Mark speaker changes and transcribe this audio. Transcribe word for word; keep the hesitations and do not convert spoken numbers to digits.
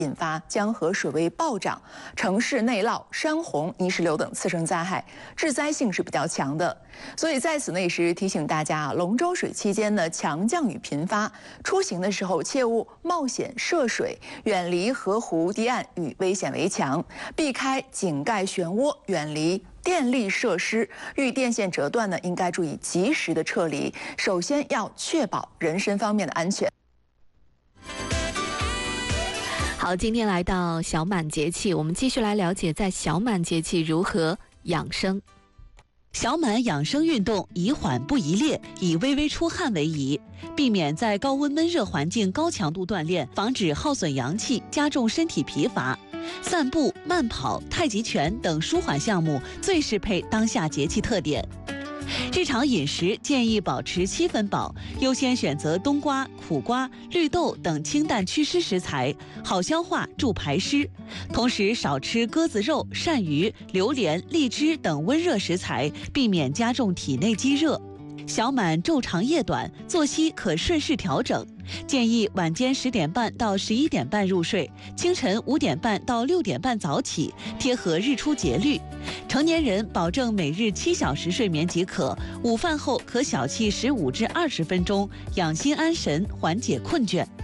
Speaker 1: 引发江河水位暴涨、城市内涝、山洪、泥石流等次生灾害，致灾性是比较强的。所以在此呢，也是提醒大家啊，龙舟水期间呢，强降雨频发，出行的时候切勿冒险涉水，远离河湖堤岸与危险围墙，避开井盖漩涡，远离电力设施。遇电线折断呢，应该注意及时的撤离。首先要确保人身方面的安全。
Speaker 2: 好，今天来到小满节气，我们继续来了解在小满节气如何养生。
Speaker 3: 小满养生运动宜缓不宜烈，以微微出汗为宜，避免在高温闷热环境高强度锻炼，防止耗损阳气，加重身体疲乏。散步、慢跑、太极拳等舒缓项目最适配当下节气特点。日常饮食建议保持七分饱，优先选择冬瓜、苦瓜、绿豆等清淡祛湿食材，好消化助排湿。同时少吃鸽子肉、鳝鱼、榴莲、荔枝等温热食材，避免加重体内积热。小满昼长夜短，作息可顺势调整，建议晚间十点半到十一点半入睡，清晨五点半到六点半早起，贴合日出节律。成年人保证每日七小时睡眠即可，午饭后可小憩十五至二十分钟，养心安神，缓解困倦。